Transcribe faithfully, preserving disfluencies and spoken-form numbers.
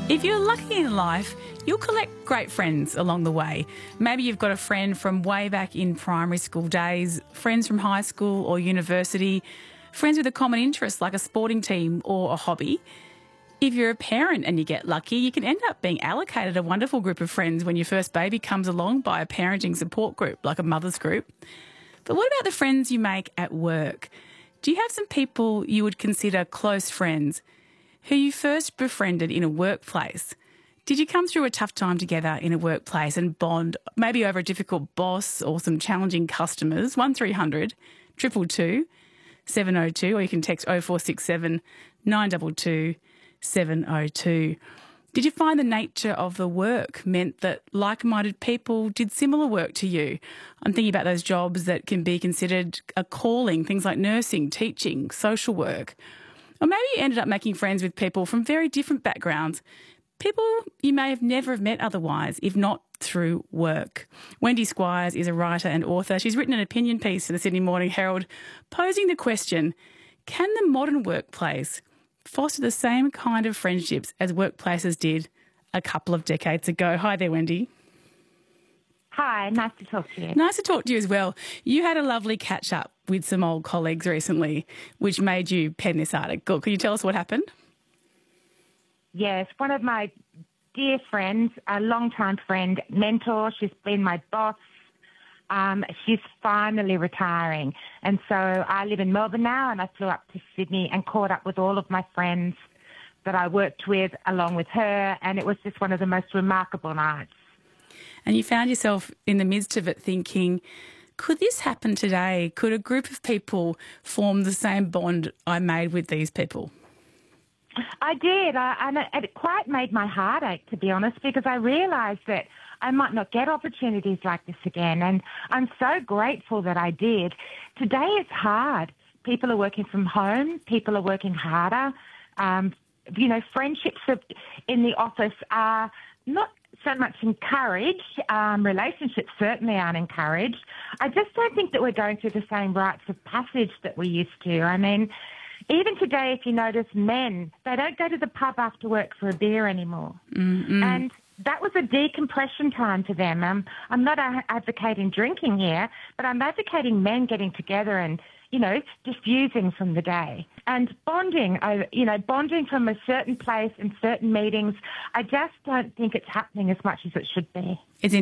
If you're lucky in life, you'll collect great friends along the way. Maybe you've got a friend from way back in primary school days, friends from high school or university, friends with a common interest like a sporting team or a hobby. If you're a parent and you get lucky, you can end up being allocated a wonderful group of friends when your first baby comes along by a parenting support group like a mother's group. But what about the friends you make at work? Do you have some people you would consider close friends who you first befriended in a workplace? Did you come through a tough time together in a workplace and bond, maybe over a difficult boss or some challenging customers? one three hundred, two two two, seven oh two, or you can text oh four six seven, nine two two, seven oh two. Did you find the nature of the work meant that like-minded people did similar work to you? I'm thinking about those jobs that can be considered a calling, things like nursing, teaching, social work. Or maybe you ended up making friends with people from very different backgrounds, people you may have never have met otherwise, if not through work. Wendy Squires is a writer and author. She's written an opinion piece for the Sydney Morning Herald posing the question, can the modern workplace foster the same kind of friendships as workplaces did a couple of decades ago? Hi there, Wendy. Hi, nice to talk to you. Nice to talk to you as well. You had a lovely catch-up with some old colleagues recently, which made you pen this article. Can you tell us what happened? Yes, one of my dear friends, a long-time friend, mentor, she's been my boss. Um, she's finally retiring. And so I live in Melbourne now, and I flew up to Sydney and caught up with all of my friends that I worked with along with her, and it was just one of the most remarkable nights. And you found yourself in the midst of it thinking, could this happen today? Could a group of people form the same bond I made with these people? I did, I, and it, it quite made my heart ache, to be honest, because I realised that I might not get opportunities like this again, and I'm so grateful that I did. Today it's hard. People are working from home. People are working harder. Um, you know, friendships in the office are not so much encouraged. Um, relationships certainly aren't encouraged. I just don't think that we're going through the same rites of passage that we used to. I mean, even today, if you notice, men, they don't go to the pub after work for a beer anymore. Mm-hmm. And that was a decompression time for them. Um, I'm not a- advocating drinking here, but I'm advocating men getting together and, you know, diffusing from the day. And bonding, I, you know, bonding from a certain place and certain meetings, I just don't think it's happening as much as it should be. It's